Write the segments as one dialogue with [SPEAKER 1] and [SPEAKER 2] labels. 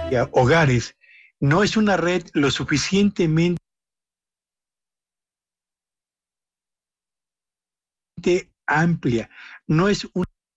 [SPEAKER 1] y a hogares, no es una red lo suficientemente amplia, no es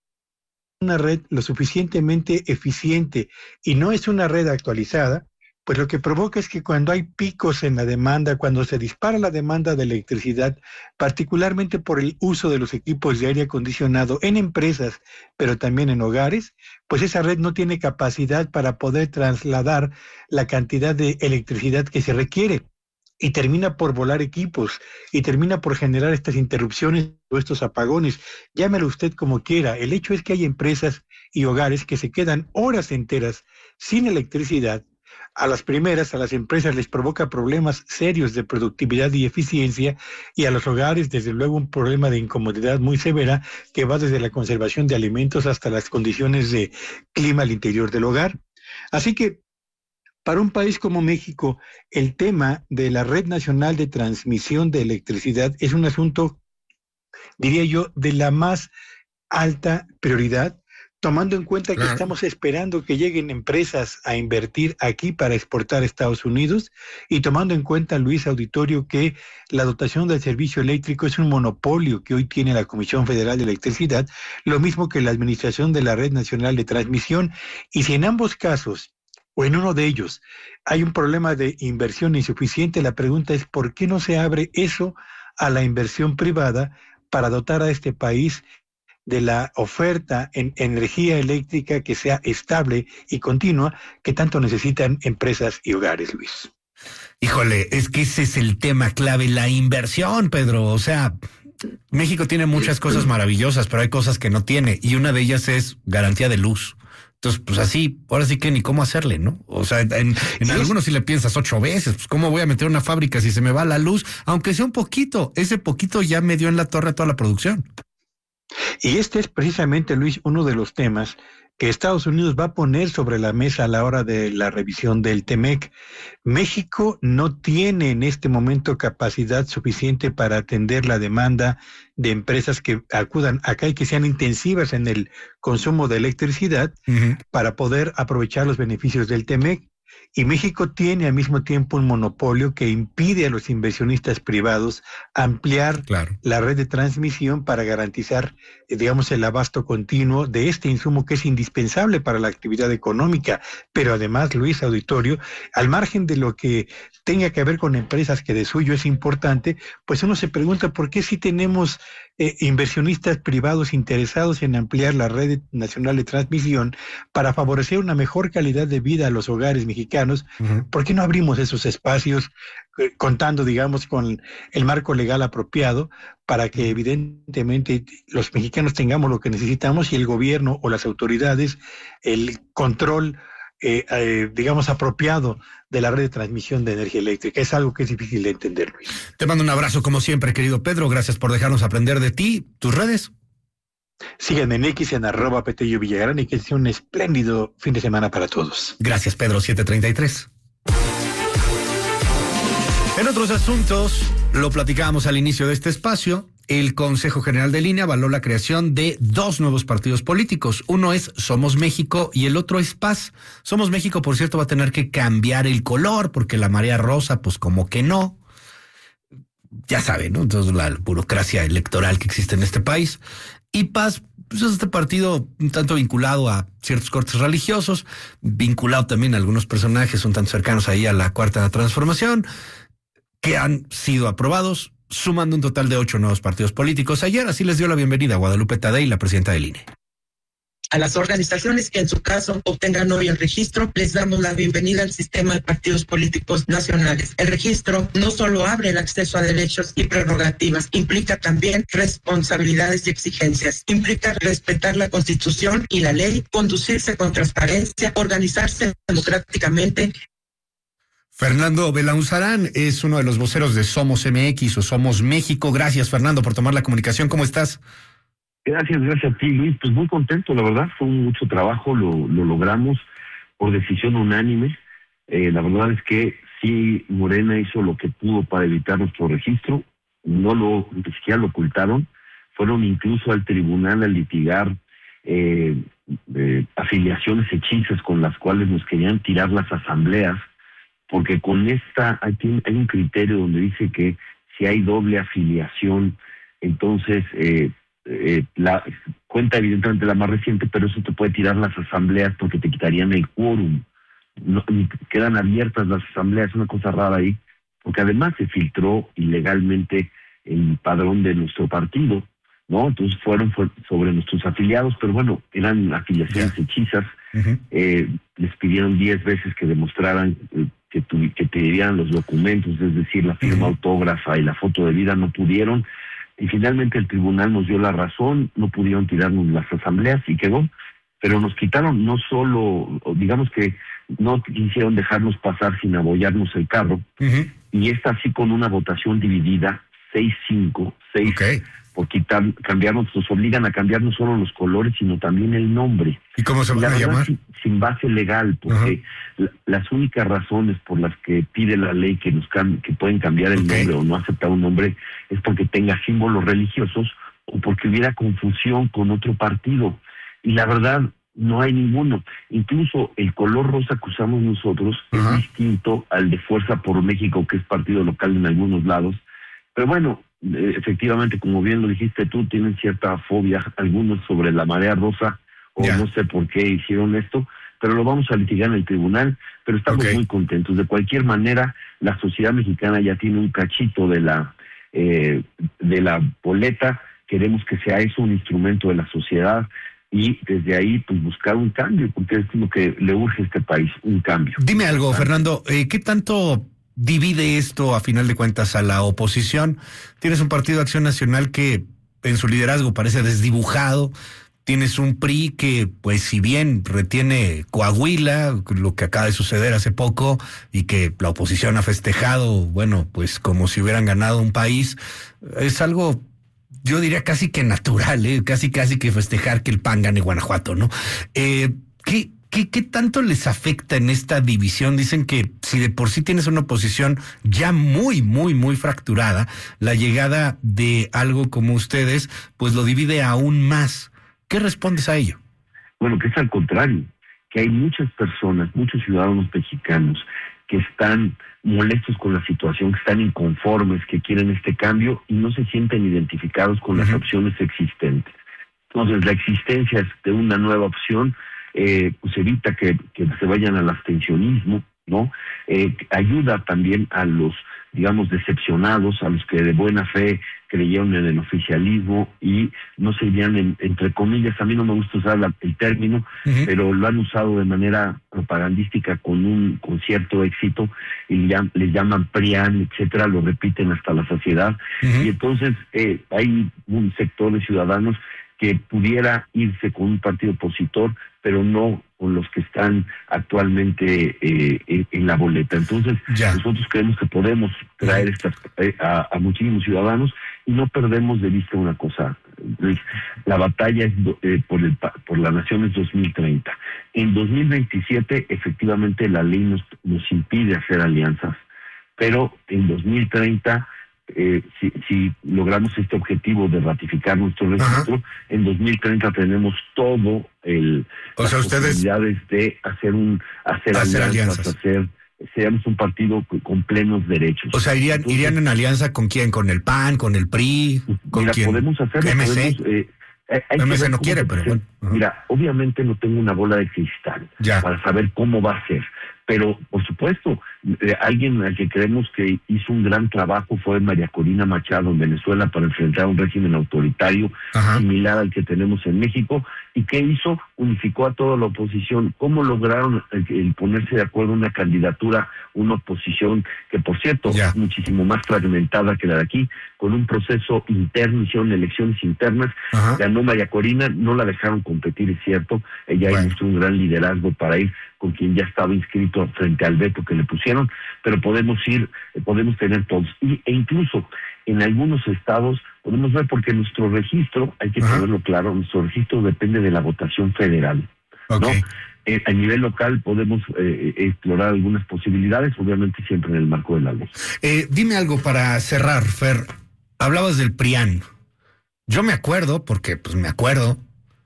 [SPEAKER 1] una red lo suficientemente eficiente y no es una red actualizada, pues lo que provoca es que cuando hay picos en la demanda, cuando se dispara la demanda de electricidad, particularmente por el uso de los equipos de aire acondicionado en empresas, pero también en hogares, pues esa red no tiene capacidad para poder trasladar la cantidad de electricidad que se requiere. Y termina por volar equipos, y termina por generar estas interrupciones o estos apagones. Llámelo usted como quiera. El hecho es que hay empresas y hogares que se quedan horas enteras sin electricidad. A las primeras, a las empresas les provoca problemas serios de productividad y eficiencia, y a los hogares, desde luego, un problema de incomodidad muy severa que va desde la conservación de alimentos hasta las condiciones de clima al interior del hogar. Así que, para un país como México, el tema de la Red Nacional de Transmisión de Electricidad es un asunto, diría yo, de la más alta prioridad, tomando en cuenta que estamos esperando que lleguen empresas a invertir aquí para exportar a Estados Unidos, y tomando en cuenta, Luis Auditorio, que la dotación del servicio eléctrico es un monopolio que hoy tiene la Comisión Federal de Electricidad, lo mismo que la administración de la Red Nacional de Transmisión, y si en ambos casos o en uno de ellos hay un problema de inversión insuficiente, la pregunta es ¿por qué no se abre eso a la inversión privada para dotar a este país de la oferta en energía eléctrica que sea estable y continua que tanto necesitan empresas y hogares, Luis?
[SPEAKER 2] Híjole, es que ese es el tema clave, la inversión, Pedro. O sea, México tiene muchas cosas maravillosas, pero hay cosas que no tiene, y una de ellas es garantía de luz. Entonces, pues así, ahora sí que ni cómo hacerle, ¿no? O sea, en algunos sí le piensas 8 veces, pues ¿cómo voy a meter una fábrica si se me va la luz? Aunque sea un poquito, ese poquito ya me dio en la torre toda la producción.
[SPEAKER 1] Y este es precisamente, Luis, uno de los temas que Estados Unidos va a poner sobre la mesa a la hora de la revisión del TEMEC. México no tiene en este momento capacidad suficiente para atender la demanda de empresas que acudan acá y que sean intensivas en el consumo de electricidad para poder aprovechar los beneficios del TEMEC. Y México tiene al mismo tiempo un monopolio que impide a los inversionistas privados ampliar la red de transmisión para garantizar, digamos, el abasto continuo de este insumo que es indispensable para la actividad económica. Pero además, Luis Auditorio, al margen de lo que tenga que ver con empresas que de suyo es importante, pues uno se pregunta por qué si tenemos inversionistas privados interesados en ampliar la red nacional de transmisión para favorecer una mejor calidad de vida a los hogares mexicanos, ¿por qué no abrimos esos espacios contando, digamos, con el marco legal apropiado para que evidentemente los mexicanos tengamos lo que necesitamos y el gobierno o las autoridades el control digamos, apropiado de la red de transmisión de energía eléctrica? Es algo que es difícil de entender, Luis.
[SPEAKER 2] Te mando un abrazo como siempre, querido Pedro. Gracias por dejarnos aprender de ti. ¿Tus redes?
[SPEAKER 1] Síganme en X en @Petello Villagrán, y que sea un espléndido fin de semana para todos.
[SPEAKER 2] Gracias, Pedro. 7:33. En otros asuntos, lo platicábamos al inicio de este espacio, el Consejo General del INE avaló la creación de 2 nuevos partidos políticos. Uno es Somos México y el otro es Paz. Somos México, por cierto, va a tener que cambiar el color porque la marea rosa, pues como que no. Ya saben, ¿no? Entonces la burocracia electoral que existe en este país. Y Paz, pues es este partido un tanto vinculado a ciertos cortes religiosos, vinculado también a algunos personajes un tanto cercanos ahí a la Cuarta Transformación, que han sido aprobados, sumando un total de 8 nuevos partidos políticos. Ayer así les dio la bienvenida a Guadalupe Tadei, la presidenta del INE.
[SPEAKER 3] A las organizaciones que en su caso obtengan hoy el registro, les damos la bienvenida al sistema de partidos políticos nacionales. El registro no solo abre el acceso a derechos y prerrogativas, implica también responsabilidades y exigencias. Implica respetar la Constitución y la ley, conducirse con transparencia, organizarse democráticamente.
[SPEAKER 2] Fernando Belaunzarán es uno de los voceros de Somos MX o Somos México. Gracias, Fernando, por tomar la comunicación. ¿Cómo estás?
[SPEAKER 4] Gracias a ti, Luis. Pues muy contento, la verdad. Fue mucho trabajo, lo logramos por decisión unánime. La verdad es que sí, Morena hizo lo que pudo para evitar nuestro registro. Ni siquiera lo ocultaron. Fueron incluso al tribunal a litigar afiliaciones hechizas con las cuales nos querían tirar las asambleas, porque con esta hay un criterio donde dice que si hay doble afiliación, entonces la cuenta evidentemente la más reciente, pero eso te puede tirar las asambleas porque te quitarían el quórum. No, quedan abiertas las asambleas, es una cosa rara ahí, porque además se filtró ilegalmente el padrón de nuestro partido, ¿no? Entonces fueron sobre nuestros afiliados, pero bueno, eran afiliaciones hechizas. Les pidieron 10 veces que demostraran que te dieran los documentos, es decir, la firma autógrafa y la foto de vida, no pudieron, y finalmente el tribunal nos dio la razón, no pudieron tirarnos las asambleas y quedó, pero nos quitaron no solo, digamos que no quisieron dejarnos pasar sin abollarnos el carro, y está así con una votación dividida, 6-5, 6, por cambiarnos, nos obligan a cambiar no solo los colores, sino también el nombre.
[SPEAKER 2] ¿Y cómo se van a llamar?
[SPEAKER 4] Sin base legal, porque las únicas razones por las que pide la ley que que pueden cambiar el nombre o no aceptar un nombre es porque tenga símbolos religiosos o porque hubiera confusión con otro partido. Y la verdad, no hay ninguno. Incluso el color rosa que usamos nosotros es distinto al de Fuerza por México, que es partido local en algunos lados. Pero bueno, efectivamente, como bien lo dijiste tú, tienen cierta fobia algunos sobre la marea rosa, o no sé por qué hicieron esto, pero lo vamos a litigar en el tribunal, pero estamos muy contentos. De cualquier manera, la sociedad mexicana ya tiene un cachito de la boleta. Queremos que sea eso un instrumento de la sociedad, y desde ahí pues buscar un cambio, porque es lo que le urge a este país, un cambio.
[SPEAKER 2] Dime algo, Fernando, ¿qué tanto divide esto a final de cuentas a la oposición? Tienes un Partido de Acción Nacional que en su liderazgo parece desdibujado, tienes un PRI que pues si bien retiene Coahuila, lo que acaba de suceder hace poco, y que la oposición ha festejado, bueno, pues como si hubieran ganado un país, es algo, yo diría casi que natural, casi que festejar que el PAN gane Guanajuato, ¿no? ¿Qué tanto les afecta en esta división? Dicen que si de por sí tienes una oposición ya muy fracturada, la llegada de algo como ustedes, pues lo divide aún más. ¿Qué respondes a ello?
[SPEAKER 4] Bueno, que es al contrario, que hay muchas personas, muchos ciudadanos mexicanos que están molestos con la situación, que están inconformes, que quieren este cambio y no se sienten identificados con las opciones existentes. Entonces, la existencia de una nueva opción pues evita que se vayan al abstencionismo, ¿no? Ayuda también a los, digamos, decepcionados, a los que de buena fe creyeron en el oficialismo y no se irían, entre comillas, a mí no me gusta usar el término, pero lo han usado de manera propagandística con cierto éxito, y les llaman PRIAN, etcétera, lo repiten hasta la saciedad, y entonces hay un sector de ciudadanos que pudiera irse con un partido opositor, pero no con los que están actualmente en la boleta. Entonces, nosotros creemos que podemos traer a muchísimos ciudadanos y no perdemos de vista una cosa, Luis. La batalla es por la nación es 2030. En 2027, efectivamente, la ley nos impide hacer alianzas, pero en 2030... si logramos este objetivo de ratificar nuestro registro, en 2030 tenemos todo las posibilidades de hacer alianzas, seamos un partido con plenos derechos.
[SPEAKER 2] O sea, irían en alianza ¿con quién? ¿Con el PAN? ¿Con el PRI? ¿Con quién?
[SPEAKER 4] Podemos hacerlo.
[SPEAKER 2] MC. MC no quiere, pero bueno.
[SPEAKER 4] Mira, obviamente no tengo una bola de cristal para saber cómo va a ser. Pero, por supuesto, alguien al que creemos que hizo un gran trabajo fue María Corina Machado en Venezuela para enfrentar un régimen autoritario similar al que tenemos en México. ¿Y qué hizo? Unificó a toda la oposición. ¿Cómo lograron el ponerse de acuerdo en una candidatura, una oposición que, por cierto, es muchísimo más fragmentada que la de aquí, con un proceso interno, hicieron elecciones internas, ganó María Corina, no la dejaron competir, es cierto, ella mostró un gran liderazgo para ir con quien ya estaba inscrito frente al veto que le pusieron, pero podemos tener todos, e incluso en algunos estados podemos ver, porque nuestro registro, hay que tenerlo claro, nuestro registro depende de la votación federal, ¿no? A nivel local podemos explorar algunas posibilidades, obviamente siempre en el marco de la ley.
[SPEAKER 2] Dime algo para cerrar, Fer. Hablabas del PRIAN. Yo me acuerdo, porque pues me acuerdo,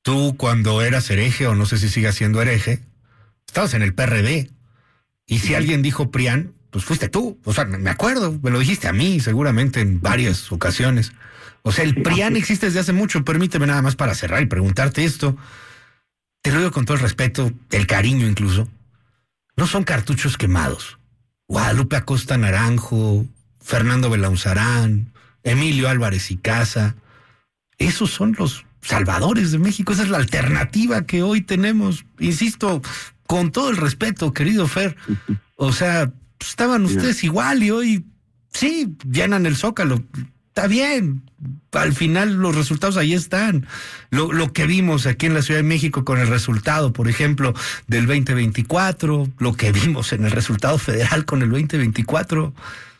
[SPEAKER 2] Tú cuando eras hereje, o no sé si sigas siendo hereje, estabas en el PRD. Y si alguien dijo PRIAN, pues fuiste tú. O sea, me acuerdo, me lo dijiste a mí seguramente en varias ocasiones. O sea, el PRIAN existe desde hace mucho. Permíteme nada más para cerrar y preguntarte esto. Te lo digo con todo el respeto, el cariño incluso. No son cartuchos quemados. Guadalupe Acosta Naranjo, Fernando Belaunzarán, Emilio Álvarez y Casa. Esos son los salvadores de México. Esa es la alternativa que hoy tenemos. Insisto, con todo el respeto, querido Fer. O sea, estaban ustedes igual y hoy sí llenan el Zócalo. Está bien. Al final los resultados ahí están. Lo que vimos aquí en la Ciudad de México con el resultado, por ejemplo, del 2024, lo que vimos en el resultado federal con el 2024.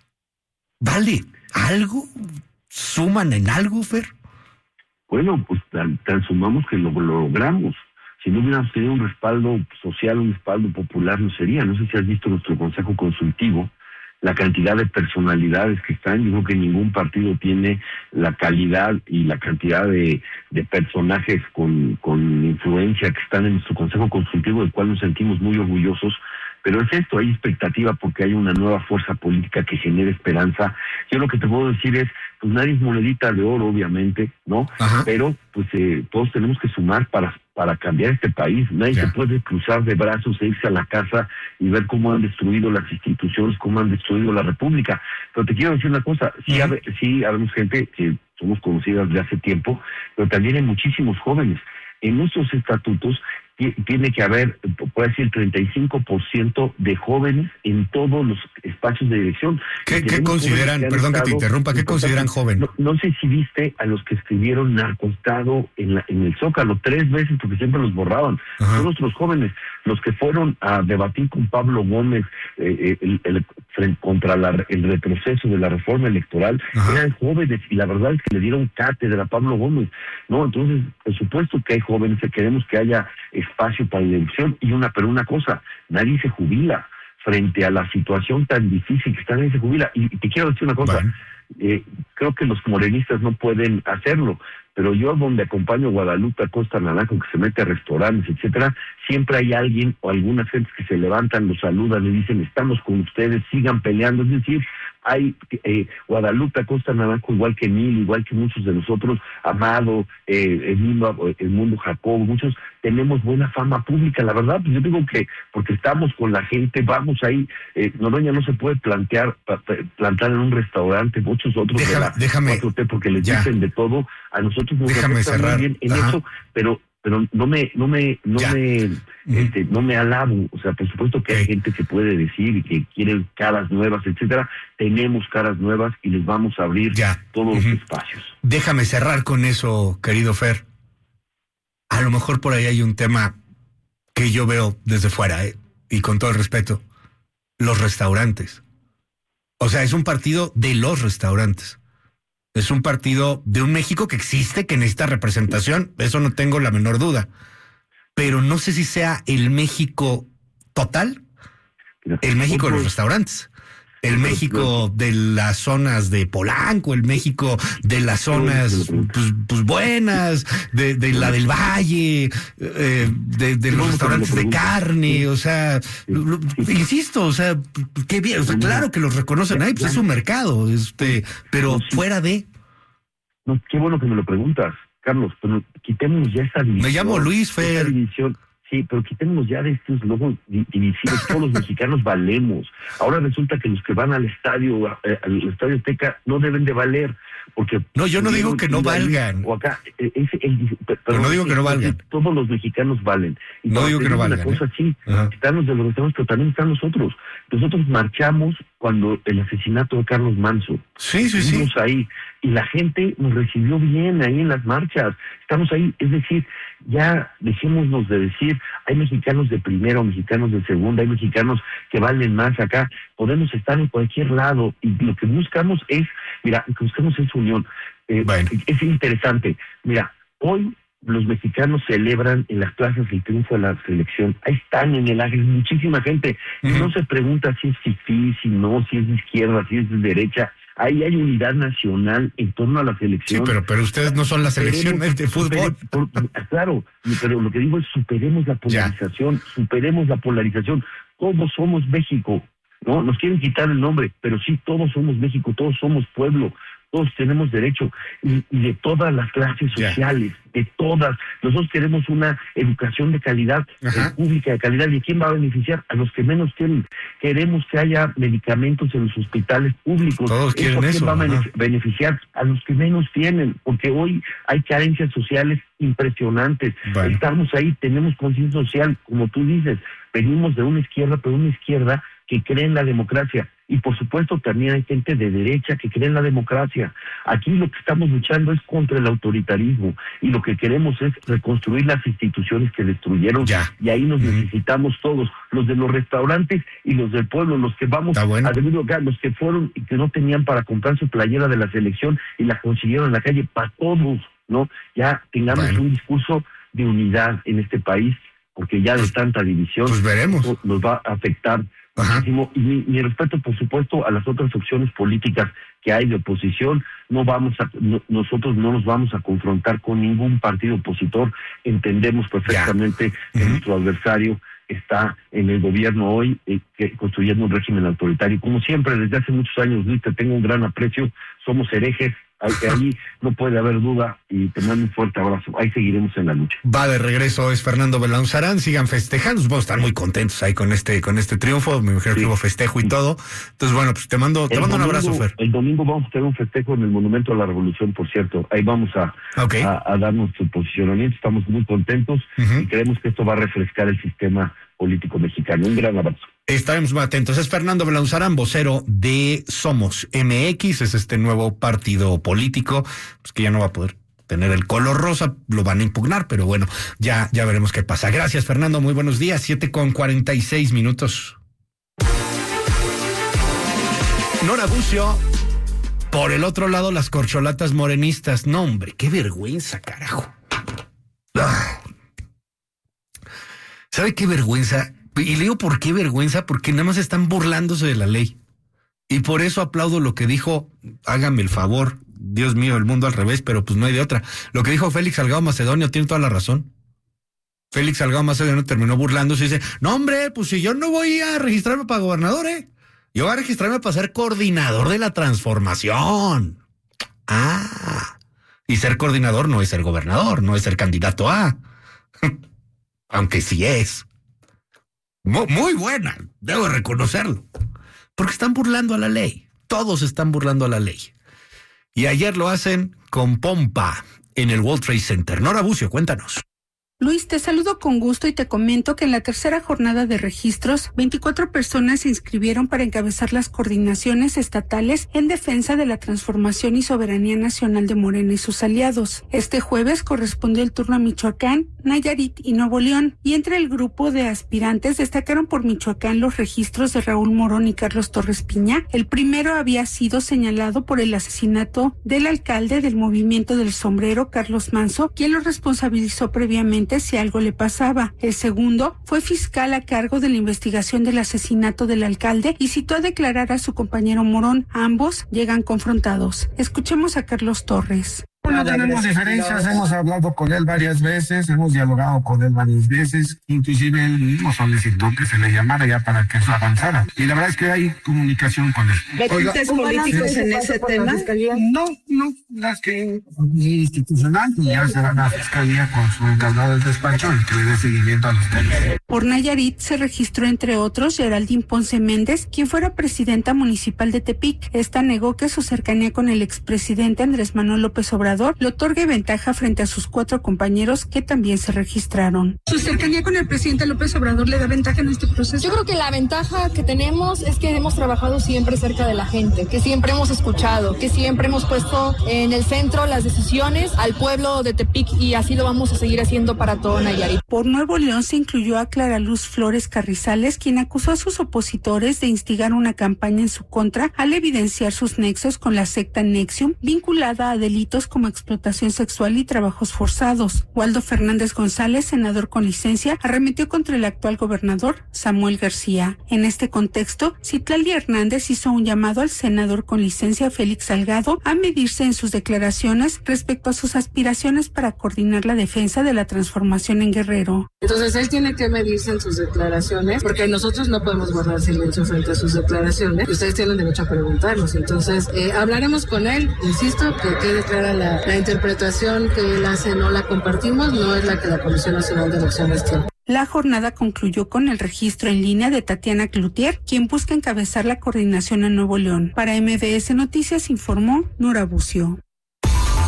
[SPEAKER 2] ¿Vale algo? ¿Suman en algo, Fer?
[SPEAKER 4] Bueno, pues tan sumamos que lo logramos. Si no hubiéramos tenido un respaldo social, un respaldo popular, no sería. No sé si has visto nuestro consejo consultivo, la cantidad de personalidades que están. Yo creo que ningún partido tiene la calidad y la cantidad de personajes con influencia que están en nuestro consejo consultivo, del cual nos sentimos muy orgullosos. Pero es esto, hay expectativa porque hay una nueva fuerza política que genera esperanza. Yo lo que te puedo decir es, pues nadie es monedita de oro, obviamente, ¿no? Ajá. Pero pues todos tenemos que sumar para cambiar este país. Nadie se puede cruzar de brazos e irse a la casa y ver cómo han destruido las instituciones, cómo han destruido la república. Pero te quiero decir una cosa, sí habemos gente que somos conocidas de hace tiempo, pero también hay muchísimos jóvenes. En nuestros estatutos tiene que haber, puede decir, 35% de jóvenes en todos los espacios de dirección.
[SPEAKER 2] ¿Qué consideran, perdón que te interrumpa, qué consideran joven?
[SPEAKER 4] No sé si viste a los que escribieron narcoestado en el Zócalo 3 veces, porque siempre los borraban. Ajá. Son nuestros jóvenes, los que fueron a debatir con Pablo Gómez contra el retroceso de la reforma electoral. Ajá. Eran jóvenes y la verdad es que le dieron cátedra a Pablo Gómez, ¿no? Entonces, por supuesto que hay jóvenes, queremos que haya espacio para la elección, pero una cosa, nadie se jubila frente a la situación tan difícil que está, nadie se jubila. Y te quiero decir una cosa, creo que los morenistas no pueden hacerlo, pero yo donde acompaño a Guadalupe Acosta Naranjo, que se mete a restaurantes, etcétera, siempre hay alguien o algunas gentes que se levantan, los saludan, le dicen, estamos con ustedes, sigan peleando. Es decir, hay Guadalupe Acosta Naranjo, igual que Emilio, igual que muchos de nosotros, Amado, Edmundo Jacobo, muchos tenemos buena fama pública. La verdad, pues yo digo que porque estamos con la gente, vamos ahí. Noroña no se puede plantar en un restaurante, muchos otros
[SPEAKER 2] déjame,
[SPEAKER 4] porque les dicen de todo. A nosotros nos afecta muy bien en eso, pero no me alabo. O sea, por supuesto que hay gente que puede decir y que quiere caras nuevas, etcétera. Tenemos caras nuevas y les vamos a abrir todos los espacios.
[SPEAKER 2] Déjame cerrar con eso, querido Fer. A lo mejor por ahí hay un tema que yo veo desde fuera, y con todo el respeto, los restaurantes. O sea, es un partido de los restaurantes. Es un partido de un México que existe, que necesita representación, eso no tengo la menor duda. Pero no sé si sea el México total, el México de los restaurantes, el México de las zonas de Polanco, el México de las zonas pues buenas, de la del Valle, de los restaurantes de carne, o sea, insisto, o sea, qué bien, o sea, claro que los reconocen ahí, pues es un mercado, pero fuera de...
[SPEAKER 4] No, qué bueno que me lo preguntas, Carlos, pero quitemos ya esa división.
[SPEAKER 2] Me llamo Luis, Fer.
[SPEAKER 4] Sí, pero quitémonos ya de estos logos divisivos. Todos los mexicanos valemos. Ahora resulta que los que van al estadio Azteca no deben de valer, porque...
[SPEAKER 2] No, yo no digo que no valgan.
[SPEAKER 4] O acá,
[SPEAKER 2] pero no digo que no valgan.
[SPEAKER 4] Todos los mexicanos valen. Y
[SPEAKER 2] no digo que no valgan.
[SPEAKER 4] Una cosa así, están los de los restaurantes, pero también están nosotros. Nosotros marchamos cuando el asesinato de Carlos Manso.
[SPEAKER 2] Sí.
[SPEAKER 4] Estuvimos ahí y la gente nos recibió bien ahí en las marchas. Estamos ahí, es decir, ya dejémonos de decir, hay mexicanos de primera o mexicanos de segunda, hay mexicanos que valen más acá. Podemos estar en cualquier lado y lo que buscamos es, unión. Es interesante. Mira, hoy los mexicanos celebran en las plazas el triunfo de la selección. Ahí están en el área muchísima gente. No se pregunta si es fifí, si no, si es de izquierda, si es de derecha. Ahí hay unidad nacional en torno a la selección.
[SPEAKER 2] Sí, pero ustedes no son la selección de fútbol.
[SPEAKER 4] Claro, pero lo que digo es superemos la polarización, Todos somos México, ¿no? Nos quieren quitar el nombre, pero sí, todos somos México, todos somos pueblo, todos tenemos derecho, y de todas las clases sociales, de todas. Nosotros queremos una educación de calidad, pública de calidad. ¿Y quién va a beneficiar? A los que menos tienen. Queremos que haya medicamentos en los hospitales públicos.
[SPEAKER 2] Todos quieren eso.
[SPEAKER 4] ¿Quién va a beneficiar? A los que menos tienen, porque hoy hay carencias sociales impresionantes.
[SPEAKER 2] Bueno.
[SPEAKER 4] Estamos ahí, tenemos conciencia social, como tú dices, venimos de una izquierda, pero una izquierda que cree en la democracia. Y por supuesto también hay gente de derecha que cree en la democracia. Aquí lo que estamos luchando es contra el autoritarismo, y lo que queremos es reconstruir las instituciones que destruyeron, y ahí nos necesitamos todos, los de los restaurantes y los del pueblo, los que vamos a deber lugar, los que fueron y que no tenían para comprar su playera de la selección y la consiguieron en la calle, para todos, ¿no? Ya tengamos un discurso de unidad en este país, porque ya de tanta división
[SPEAKER 2] veremos.
[SPEAKER 4] Nos va a afectar muchísimo. Y mi respeto, por supuesto, a las otras opciones políticas que hay de oposición. Nosotros no nos vamos a confrontar con ningún partido opositor. Entendemos perfectamente que nuestro adversario está en el gobierno hoy, construyendo un régimen autoritario. Como siempre, desde hace muchos años, Luis, te tengo un gran aprecio. Somos herejes. Ahí no puede haber duda, y te mando un fuerte abrazo. Ahí seguiremos en la lucha.
[SPEAKER 2] Va de regreso, es Fernando Belanzarán. Sigan festejando, vamos a estar muy contentos ahí con este triunfo. Me imagino que hubo festejo y todo. Entonces, bueno, pues te mando un abrazo, Fer.
[SPEAKER 4] El domingo vamos a tener un festejo en el Monumento a la Revolución, por cierto. Ahí vamos a dar nuestro posicionamiento. Estamos muy contentos y creemos que esto va a refrescar el sistema político mexicano. Un gran abrazo.
[SPEAKER 2] Estaremos muy atentos. Es Fernando Belanzarán, vocero de Somos MX, es este nuevo partido político, pues que ya no va a poder tener el color rosa, lo van a impugnar, pero bueno, ya veremos qué pasa. Gracias, Fernando, muy buenos días, 7:46. Nora Bucio, por el otro lado, las corcholatas morenistas. No, hombre, qué vergüenza, carajo. ¿Sabe qué vergüenza? Y le digo, ¿por qué vergüenza? Porque nada más están burlándose de la ley. Y por eso aplaudo lo que dijo, hágame el favor, Dios mío, el mundo al revés, pero pues no hay de otra. Lo que dijo Félix Salgado Macedonio tiene toda la razón. Félix Salgado Macedonio terminó burlándose y dice, no hombre, pues si yo no voy a registrarme para gobernador, yo voy a registrarme para ser coordinador de la transformación. Y ser coordinador no es ser gobernador, no es ser candidato a. Aunque sí es. Muy buena, debo reconocerlo. Porque están burlando a la ley. Todos están burlando a la ley. Y ayer lo hacen con pompa en el World Trade Center. Nora Bucio, cuéntanos.
[SPEAKER 5] Luis, te saludo con gusto y te comento que en la tercera jornada de registros, 24 personas se inscribieron para encabezar las coordinaciones estatales en defensa de la transformación y soberanía nacional de Morena y sus aliados. Este jueves correspondió el turno a Michoacán, Nayarit y Nuevo León, y entre el grupo de aspirantes destacaron por Michoacán los registros de Raúl Morón y Carlos Torres Piña. El primero había sido señalado por el asesinato del alcalde del Movimiento del Sombrero, Carlos Manso, quien lo responsabilizó previamente si algo le pasaba. El segundo fue fiscal a cargo de la investigación del asesinato del alcalde y citó a declarar a su compañero Morón. Ambos llegan confrontados. Escuchemos a Carlos Torres.
[SPEAKER 6] No tenemos diferencias, hemos hablado con él varias veces, hemos dialogado con él varias veces, inclusive él mismo solicitó que se le llamara ya para que eso avanzara. Y la verdad es que hay comunicación con él.
[SPEAKER 7] ¿Tintes políticos en ese tema?
[SPEAKER 6] No, las que institucional, y ya será la fiscalía con su encargado del despacho el que le dé seguimiento a los temas.
[SPEAKER 5] Por Nayarit se registró entre otros Geraldine Ponce Méndez, quien fuera presidenta municipal de Tepic. Esta negó que su cercanía con el expresidente Andrés Manuel López Obrador le otorgue ventaja frente a sus 4 compañeros que también se registraron.
[SPEAKER 8] ¿Su cercanía con el presidente López Obrador le da ventaja en este proceso?
[SPEAKER 9] Yo creo que la ventaja que tenemos es que hemos trabajado siempre cerca de la gente, que siempre hemos escuchado, que siempre hemos puesto en el centro las decisiones al pueblo de Tepic, y así lo vamos a seguir haciendo para todo Nayarit.
[SPEAKER 5] Por Nuevo León se incluyó a Clara Luz Flores Carrizales, quien acusó a sus opositores de instigar una campaña en su contra al evidenciar sus nexos con la secta Nexium, vinculada a delitos como como explotación sexual y trabajos forzados. Waldo Fernández González, senador con licencia, arremetió contra el actual gobernador, Samuel García. En este contexto, Citlali Hernández hizo un llamado al senador con licencia, Félix Salgado, a medirse en sus declaraciones respecto a sus aspiraciones para coordinar la defensa de la transformación en Guerrero.
[SPEAKER 10] Entonces él tiene que medirse en sus declaraciones, porque nosotros no podemos guardar silencio frente a sus declaraciones. Ustedes tienen derecho a preguntarnos. Entonces hablaremos con él. Insisto, que quede clara la interpretación que él hace, no la compartimos, no es la que la Comisión Nacional de Elecciones tiene.
[SPEAKER 5] La jornada concluyó con el registro en línea de Tatiana Cloutier, quien busca encabezar la coordinación en Nuevo León. Para MBS Noticias informó Nora Bucio.